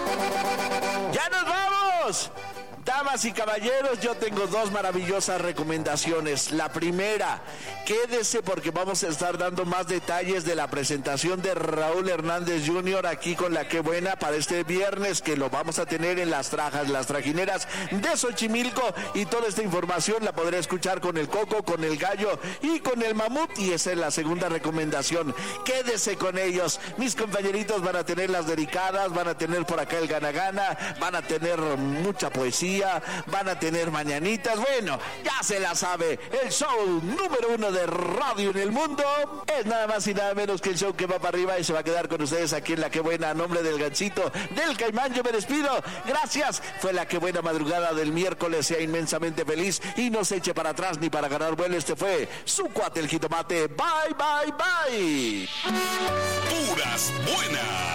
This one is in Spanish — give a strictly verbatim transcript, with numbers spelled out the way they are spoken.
¡Ya nos vamos! Damas y caballeros, yo tengo dos maravillosas recomendaciones. La primera, quédese porque vamos a estar dando más detalles de la presentación de Raúl Hernández junior aquí con La Qué Buena para este viernes, que lo vamos a tener en las trajas, las trajineras de Xochimilco, y toda esta información la podré escuchar con el Coco, con el Gallo y con el Mamut, y esa es la segunda recomendación. Quédese con ellos. Mis compañeritos van a tener las dedicadas, van a tener por acá el Gana Gana, van a tener mucha poesía, van a tener mañanitas. Bueno, ya se la sabe, el show número uno de radio en el mundo es nada más y nada menos que el show que va para arriba y se va a quedar con ustedes aquí en La Qué Buena. A nombre del Gancito, del Caimán, yo me despido. Gracias, fue La Qué Buena madrugada del miércoles. Sea inmensamente feliz y no se eche para atrás ni para ganar vuelo. Este fue su cuate el Jitomate. Bye, bye, bye. Puras buenas.